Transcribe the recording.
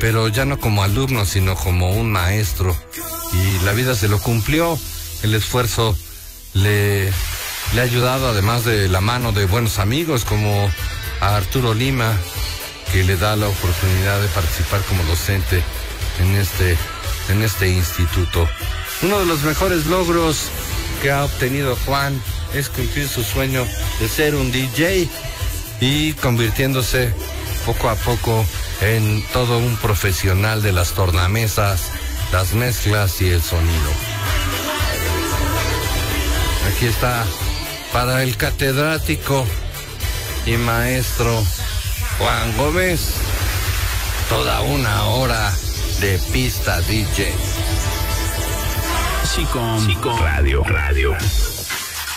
pero ya no como alumno, sino como un maestro. Y la vida se lo cumplió. El esfuerzo le ha ayudado, además de la mano de buenos amigos como a Arturo Lima, que le da la oportunidad de participar como docente en este instituto. Uno de los mejores logros que ha obtenido Juan es cumplir su sueño de ser un DJ y convirtiéndose poco a poco en todo un profesional de las tornamesas, las mezclas y el sonido. Aquí está para el catedrático y maestro Juan Gómez, toda una hora de pista DJ. Chicom Radio.